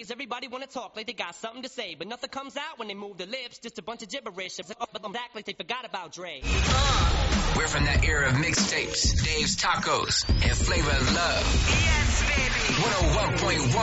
Nowadays, everybody wanna talk like they got something to say, but nothing comes out when they move their lips, just a bunch of gibberish. But them act like they forgot about Dre. We're from that era of mixtapes, Dave's Tacos, and Flavor of Love. Yes, baby. 101.1